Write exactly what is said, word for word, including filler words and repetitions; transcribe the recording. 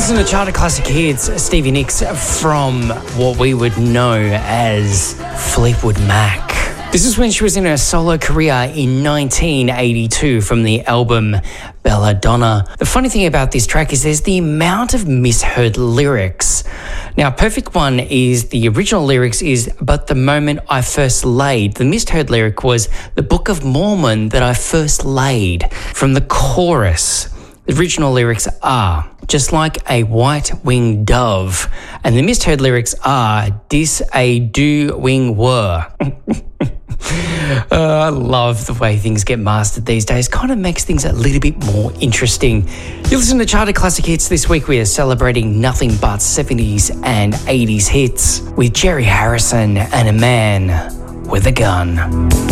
Listen to Charter Classic Hits, Stevie Nicks from what we would know as Fleetwood Mac. This is when she was in her solo career in nineteen eighty-two from the album Belladonna. The funny thing about this track is there's the amount of misheard lyrics. Now, Perfect One is, the original lyrics is, but the moment I first laid. The misheard lyric was the Book of Mormon that I first laid. From the chorus, the original lyrics are just like a white-winged dove. And the misheard lyrics are dis a do wing were. Uh, I love the way things get mastered these days. Kind of makes things a little bit more interesting. You listen to Charter Classic Hits. This week we are celebrating nothing but seventies and eighties hits with Jerry Harrison and A Man with a Gun.